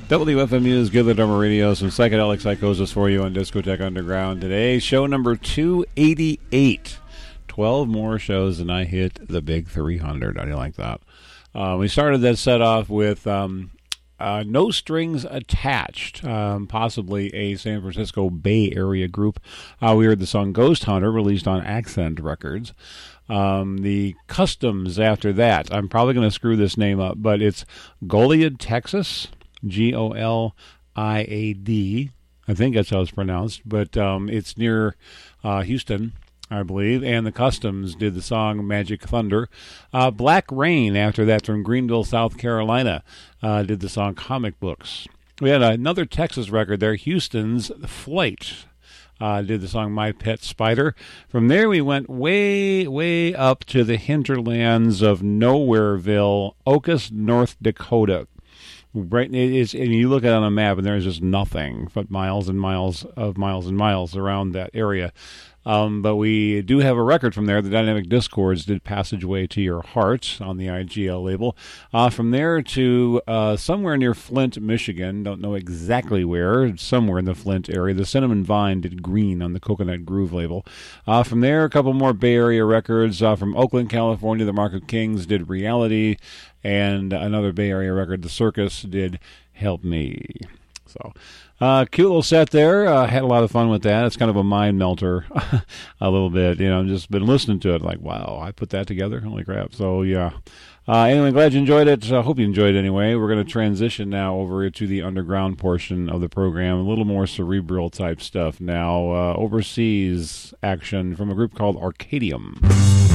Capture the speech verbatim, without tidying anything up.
W F M U's Good Drummer Radio, some psychedelic psychosis for you on Discotheque Underground today. Show number two eighty-eight. twelve more shows and I hit the big three hundred. How do you like that? Uh, we started that set off with um, uh, No Strings Attached, um, possibly a San Francisco Bay Area group. Uh, we heard the song Ghost Hunter, released on Accent Records. Um, the Customs after that, I'm probably going to screw this name up, but it's Goliad, Texas. G O L I A D. I think that's how it's pronounced, but um, it's near uh, Houston, I believe. And the Customs did the song Magic Thunder. Uh, Black Rain, after that, from Greenville, South Carolina, uh, did the song Comic Books. We had another Texas record there, Houston's Flight. Uh, did the song My Pet Spider. From there, we went way, way up to the hinterlands of Nowhereville, Otis, North Dakota. Right, it is, and you look at it on a map, and there's just nothing but miles and miles of miles and miles around that area. Um, but we do have a record from there. The Dynamic Discords did Passageway to Your Heart on the I G L label. Uh, from there to uh, somewhere near Flint, Michigan. Don't know exactly where. Somewhere in the Flint area. The Cinnamon Vine did Green on the Coconut Groove label. Uh, from there, a couple more Bay Area records. Uh, from Oakland, California, the Mark of Kings did Reality. And another Bay Area record, The Circus, did Help Me. So, uh, cute little set there. Uh, had a lot of fun with that. It's kind of a mind melter a little bit. You know, I've just been listening to it like, wow, I put that together? Holy crap. So, yeah. Uh, anyway, glad you enjoyed it. I uh, hope you enjoyed it anyway. We're going to transition now over to the underground portion of the program. A little more cerebral type stuff now. Uh, overseas action from a group called Arcadium.